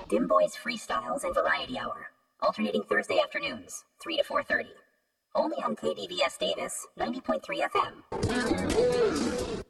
Dim Boys Freestyles and Variety Hour, alternating Thursday afternoons, 3 to 4:30. Only on KDVS Davis, 90.3 FM.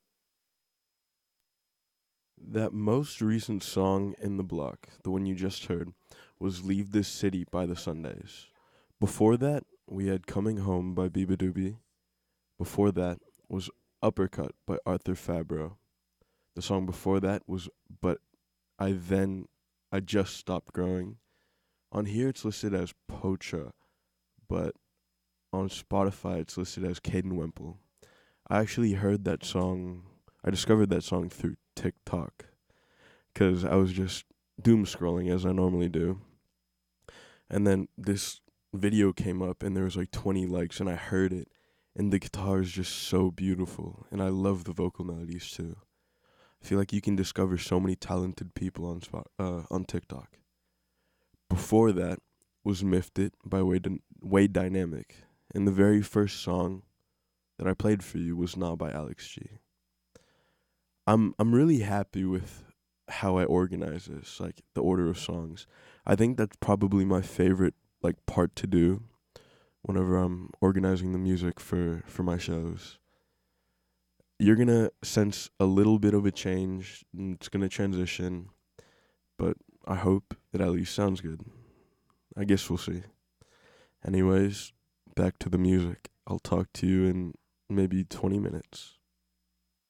That most recent song in the block, the one you just heard, was Leave This City by the Sundays. Before that, we had Coming Home by Biba Doobie. Before that was Uppercut by Arthur Fabro. The song before that was But I Just Stopped Growing. On here it's listed as Pocha, but on Spotify it's listed as Caden Wemple. I actually I discovered that song through TikTok because I was just doom scrolling as I normally do. And then this video came up and there was like 20 likes and I heard it and the guitar is just so beautiful and I love the vocal melodies too. I feel like you can discover so many talented people on TikTok. Before that was Miffed It by Wade Dynamic, and the very first song that I played for you was Nah by Alex G. I'm really happy with how I organize this, like the order of songs. I think that's probably my favorite like part to do whenever I'm organizing the music for my shows. You're gonna sense a little bit of a change, and it's gonna transition, but I hope it at least sounds good. I guess we'll see. Anyways, back to the music. I'll talk to you in maybe 20 minutes.